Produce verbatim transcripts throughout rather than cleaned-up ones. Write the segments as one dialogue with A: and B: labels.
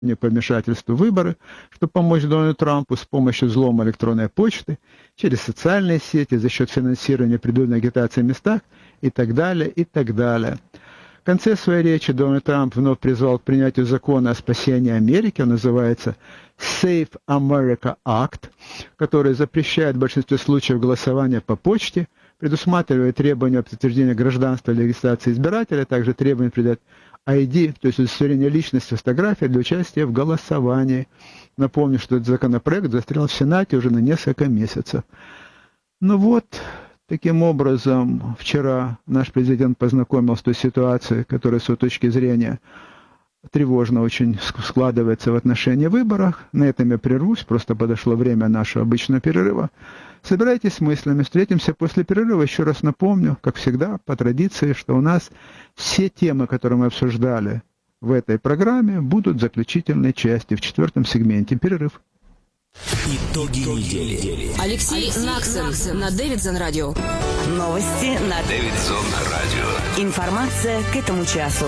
A: по вмешательству в выборы, чтобы помочь Дональду Трампу с помощью взлома электронной почты, через социальные сети, за счет финансирования предвыборной агитации в местах и так далее, и так далее. В конце своей речи Дональд Трамп вновь призвал к принятию закона о спасении Америки, он называется Save America Act, который запрещает в большинстве случаев голосование по почте, предусматривает требования о подтверждении гражданства или регистрации избирателя, также требования придать ай ди, то есть удостоверение личности, фотография для участия в голосовании. Напомню, что этот законопроект застрял в Сенате уже на несколько месяцев. Ну вот, таким образом, вчера наш президент познакомился с той ситуацией, которая с его точки зрения тревожно очень складывается в отношении выборов. На этом я прервусь, просто подошло время нашего обычного перерыва. Собирайтесь с мыслями, встретимся после перерыва. Еще раз напомню, как всегда, по традиции, что у нас все темы, которые мы обсуждали в этой программе, будут в заключительной части, в четвертом сегменте. Перерыв.
B: Итоги недели.
C: Алексей, Алексей Наксон, Наксон на Дэвидсон Радио.
D: Новости на
B: Дэвидсон Радио.
D: Информация к этому часу.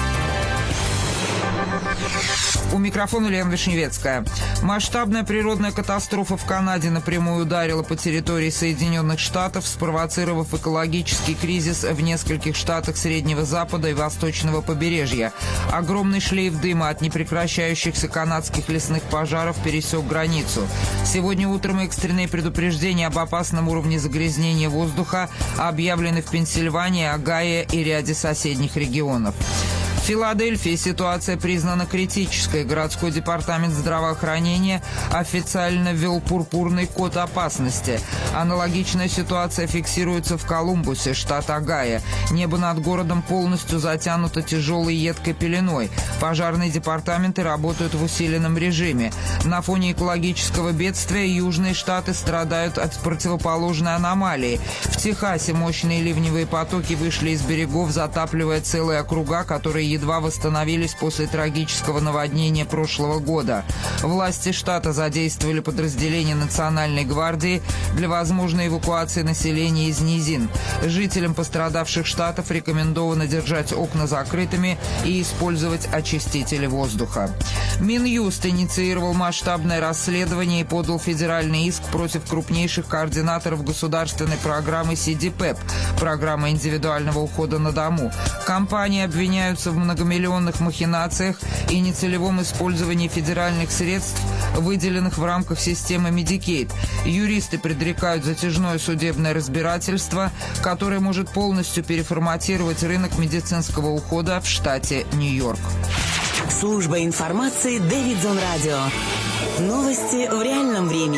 E: У микрофона Лена Вишневецкая. Масштабная природная катастрофа в Канаде напрямую ударила по территории Соединенных Штатов, спровоцировав экологический кризис в нескольких штатах Среднего Запада и Восточного побережья. Огромный шлейф дыма от непрекращающихся канадских лесных пожаров пересек границу. Сегодня утром экстренные предупреждения об опасном уровне загрязнения воздуха объявлены в Пенсильвании, Огайо и ряде соседних регионов. В Филадельфии ситуация признана критической. Городской департамент здравоохранения официально ввел пурпурный код опасности. Аналогичная ситуация фиксируется в Колумбусе, штат Огайо. Небо над городом полностью затянуто тяжелой едкой пеленой. Пожарные департаменты работают в усиленном режиме. На фоне экологического бедствия южные штаты страдают от противоположной аномалии. В Техасе мощные ливневые потоки вышли из берегов, затапливая целые округа, которые едва восстановились после трагического наводнения прошлого года. Власти штата задействовали подразделения Национальной гвардии для возможной эвакуации населения из низин. Жителям пострадавших штатов рекомендовано держать окна закрытыми и использовать очистители воздуха. Минюст инициировал масштабное расследование и подал федеральный иск против крупнейших координаторов государственной программы си ди пэп, программы индивидуального ухода на дому. Компании обвиняются в многомиллионных махинациях и нецелевом использовании федеральных средств, выделенных в рамках системы Medicaid. Юристы предрекают затяжное судебное разбирательство, которое может полностью переформатировать рынок медицинского ухода в штате Нью-Йорк.
D: Служба информации Дэвидсон Радио. Новости в реальном времени.